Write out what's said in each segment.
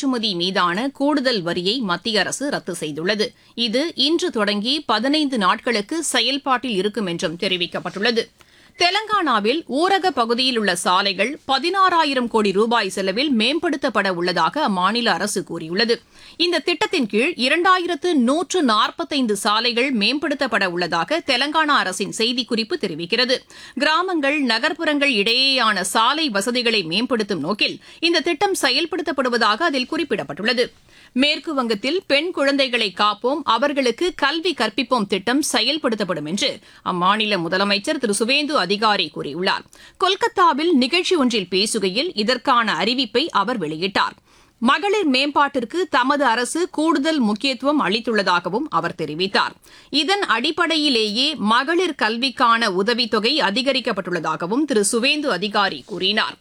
ஏற்றுமதி மீதான கூடுதல் வரியை மத்திய அரசு ரத்து செய்துள்ளது. இது இன்று தொடங்கி 15 நாட்களுக்கு செயல்பாட்டில் இருக்கும் என்றும் தெரிவிக்கப்பட்டுள்ளது. தெலங்கானாவில் ஊரக பகுதியில் உள்ள சாலைகள் 16,000 கோடி ரூபாய் செலவில் மேம்படுத்தப்பட உள்ளதாக அம்மாநில அரசு கூறியுள்ளது. இந்த திட்டத்தின் கீழ் 2145 சாலைகள் மேம்படுத்தப்பட உள்ளதாக தெலங்கானா அரசின் செய்திக்குறிப்பு தெரிவிக்கிறது. கிராமங்கள், நகர்ப்புறங்கள் இடையேயான சாலை வசதிகளை மேம்படுத்தும் நோக்கில் இந்த திட்டம் செயல்படுத்தப்படுவதாக அதில் குறிப்பிடப்பட்டுள்ளது. மேற்கு வங்கத்தில் பெண் குழந்தைகளை காப்போம், அவர்களுக்கு கல்வி கற்பிப்போம் திட்டம் செயல்படுத்தப்படும் என்று அம்மாநில முதலமைச்சர் திரு சுவேந்து அதிகாரி கூறியுள்ளார். கொல்கத்தாவில் நிகழ்ச்சி ஒன்றில் பேசுகையில் இதற்கான அறிவிப்பை அவர் வெளியிட்டார். மகளிர் மேம்பாட்டிற்கு தமது அரசு கூடுதல் முக்கியத்துவம் அளித்துள்ளதாகவும் அவர் தெரிவித்தார். இதன் அடிப்படையிலேயே மகளிர் கல்விக்கான உதவித்தொகை அதிகரிக்கப்பட்டுள்ளதாகவும் திரு சுவேந்து அதிகாரி கூறினார்.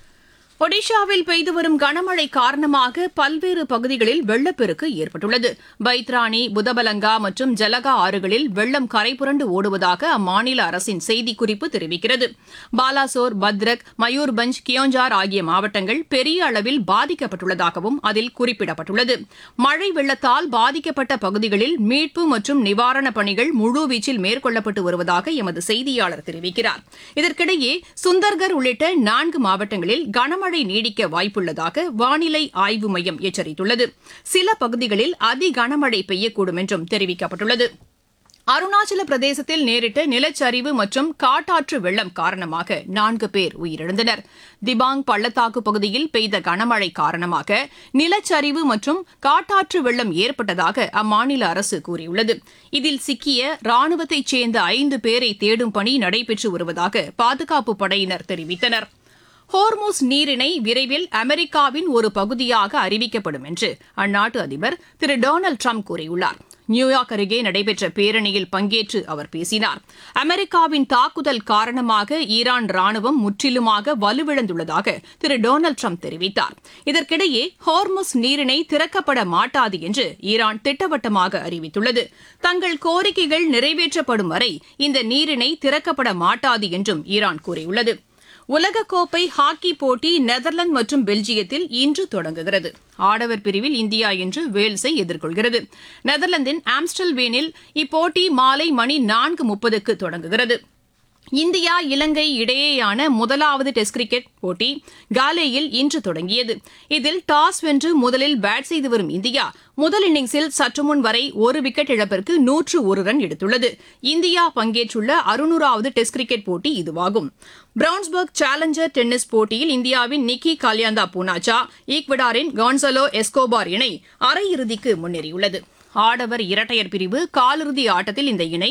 ஒடிஷாவில் பெய்து வரும் கனமழை காரணமாக பல்வேறு பகுதிகளில் வெள்ளப்பெருக்கு ஏற்பட்டுள்ளது. பைத்ராணி, புதபலங்கா மற்றும் ஜலகா ஆறுகளில் வெள்ளம் கரைபுரண்டு ஓடுவதாக அம்மாநில அரசின் செய்திக்குறிப்பு தெரிவிக்கிறது. பாலாசோர், பத்ரக், மயூர்பஞ்ச், கியோஞ்சார் ஆகிய மாவட்டங்கள் பெரிய அளவில் பாதிக்கப்பட்டுள்ளதாகவும் அதில் குறிப்பிடப்பட்டுள்ளது. மழை வெள்ளத்தால் பாதிக்கப்பட்ட பகுதிகளில் மீட்பு மற்றும் நிவாரணப் பணிகள் முழுவீச்சில் மேற்கொள்ளப்பட்டு வருவதாக எமது செய்தியாளர் தெரிவிக்கிறார். இதற்கிடையே சுந்தர்கர் உள்ளிட்ட 4 மாவட்டங்களில் கனமழை நீடிக்க வாய்ப்புள்ளதாக வானிலை ஆய்வு மையம் எச்சரித்துள்ளது. சில பகுதிகளில் அதி கனமழை பெய்யக்கூடும் என்றும் தெரிவிக்கப்பட்டுள்ளது. அருணாச்சல பிரதேசத்தில் நேரிட்ட நிலச்சரிவு மற்றும் காட்டாற்று வெள்ளம் காரணமாக 4 பேர் உயிரிழந்தனர். திபாங் பள்ளத்தாக்கு பகுதியில் பெய்த கனமழை காரணமாக நிலச்சரிவு மற்றும் காட்டாற்று வெள்ளம் ஏற்பட்டதாக அம்மாநில அரசு கூறியுள்ளது. இதில் சிக்கிய ராணுவத்தைச் சேர்ந்த 5 பேரை தேடும் பணி நடைபெற்று வருவதாக பாதுகாப்பு படையினர் தெரிவித்தனர். ஹோர்முஸ் நீரிணை விரைவில் அமெரிக்காவின் ஒரு பகுதியாக அறிவிக்கப்படும் என்று அந்நாட்டு அதிபர் திரு டொனால்டு டிரம்ப் கூறியுள்ளார். நியூயார்க் அருகே நடைபெற்ற பேரணியில் பங்கேற்று அவர் பேசினார். அமெரிக்காவின் தாக்குதல் காரணமாக ஈரான் ராணுவம் முற்றிலுமாக வலுவிழந்துள்ளதாக திரு டொனால்டு டிரம்ப் தெரிவித்தார். இதற்கிடையே ஹோர்முஸ் நீரிணை திறக்கப்பட மாட்டாது என்று ஈரான் திட்டவட்டமாக அறிவித்துள்ளது. தங்கள் கோரிக்கைகள் நிறைவேற்றப்படும் வரை இந்த நீரிணை திறக்கப்பட மாட்டாது என்றும் ஈரான் கூறியுள்ளது. உலகக்கோப்பை ஹாக்கி போட்டி நெதர்லாந்து மற்றும் பெல்ஜியத்தில் இன்று தொடங்குகிறது. ஆடவர் பிரிவில் இந்தியா இன்று வேல்ஸை எதிர்கொள்கிறது. நெதர்லாந்தின் ஆம்ஸ்டல்வேனில் இப்போட்டி மாலை மணி 4:30க்கு தொடங்குகிறது. இந்தியா இலங்கை இடையேயான முதலாவது டெஸ்ட் கிரிக்கெட் போட்டி காலேயில் இன்று தொடங்கியது. இதில் டாஸ் வென்று முதலில் பேட் செய்து வரும் இந்தியா முதல் இன்னிங்ஸில் சற்றுமுன் வரை 1 விக்கெட் இழப்பிற்கு 101 ரன் எடுத்துள்ளது. இந்தியா பங்கேற்றுள்ள 600வது டெஸ்ட் கிரிக்கெட் போட்டி இதுவாகும். பிரவுன்ஸ்பர்க் சேலஞ்சர் டென்னிஸ் போட்டியில் இந்தியாவின் நிக்கி காலியாந்தா பூனாச்சா, ஈக்வடாரின் கான்சலோ எஸ்கோபார் இணை அரையிறுதிக்கு முன்னேறியுள்ளது. ஆடவர் இரட்டையர் பிரிவு காலிறுதி ஆட்டத்தில் இந்த இணை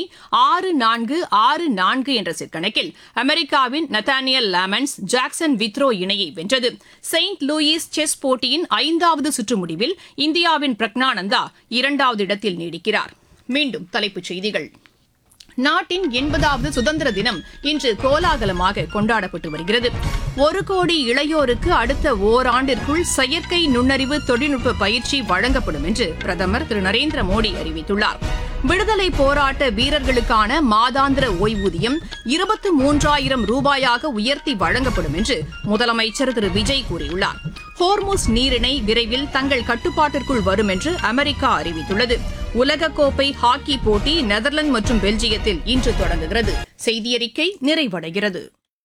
6-4, 6-4 என்ற செட் கணக்கில் அமெரிக்காவின் நத்தானியல் லாமன்ஸ், ஜாக்சன் வித்ரோ இணையை வென்றது. செயின்ட் லூயிஸ் செஸ் போட்டியின் 5வது சுற்று முடிவில் இந்தியாவின் பிரக்னானந்தா 2வது இடத்தில் நீடிக்கிறார். மீண்டும் தலைப்புச் செய்திகள். நாட்டின் 80வது சுதந்திர தினம் இன்று கோலாகலமாக கொண்டாடப்பட்டு வருகிறது. 1 கோடி இளையோருக்கு அடுத்த ஓராண்டிற்குள் செயற்கை நுண்ணறிவு தொழில்நுட்ப பயிற்சி வழங்கப்படும் என்று பிரதமர் திரு நரேந்திர மோடி அறிவித்துள்ளார். விடுதலை போராட்ட வீரர்களுக்கான மாதாந்திர ஓய்வூதியம் 23,000 ரூபாயாக உயர்த்தி வழங்கப்படும் என்று முதலமைச்சர் திரு விஜய் கூறியுள்ளார். ஹோர்முஸ் நீரிணை விரைவில் தங்கள் கட்டுப்பாட்டிற்குள் வரும் என்று அமெரிக்கா அறிவித்துள்ளது. உலகக்கோப்பை ஹாக்கி போட்டி நெதர்லாந்து மற்றும் பெல்ஜியத்தில் இன்று தொடங்குகிறது. செய்தியறிக்கை நிறைவடைகிறது.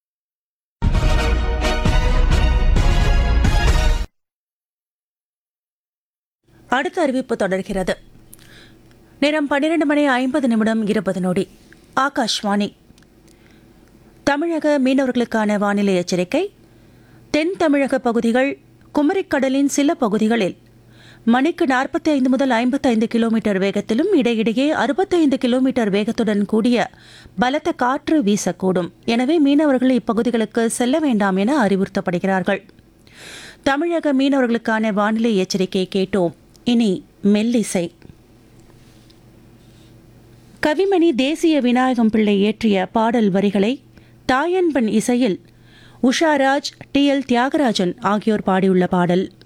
அடுத்த அறிவிப்பு தொடர்கிறது. நேரம் 12:50 ஆகாஷ்வாணி. தமிழக மீனவர்களுக்கான வானிலை எச்சரிக்கை. தென் தமிழக பகுதிகள், குமரிக்கடலின் சில பகுதிகளில் மணிக்கு 45 முதல் 55 கிலோமீட்டர் வேகத்திலும் இடையிடையே 65 கிலோமீட்டர் வேகத்துடன் கூடிய பலத்த காற்று வீசக்கூடும். எனவே மீனவர்கள் இப்பகுதிகளுக்கு செல்ல வேண்டாம் என அறிவுறுத்தப்படுகிறார்கள். தமிழக மீனவர்களுக்கான வானிலை எச்சரிக்கை கேட்டோம். இனி மெல்லிசை. கவிமணி தேசிய விநாயகம் பிள்ளை இயற்றிய பாடல் வரிகளை தாயன்பன் இசையில் உஷாராஜ், டி.எல். தியாகராஜன் ஆகியோர் பாடியுள்ள பாடல்.